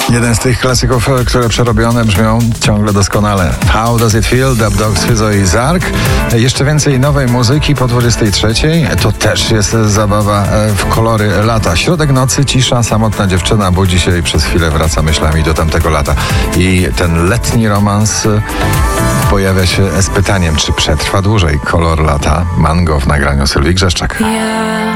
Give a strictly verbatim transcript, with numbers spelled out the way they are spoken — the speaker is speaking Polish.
Jeden z tych klasyków, które przerobione brzmią ciągle doskonale. How Does It Feel? Dub Dogs, Fyzo i Zark. Jeszcze więcej nowej muzyki po dwudziestej trzeciej. To też jest zabawa w kolory lata. Środek nocy, cisza, samotna dziewczyna budzi się i przez chwilę wraca myślami do tamtego lata. I ten letni romans pojawia się z pytaniem, czy przetrwa dłużej kolor lata. Mango w nagraniu Sylwii Grzeszczak. Ja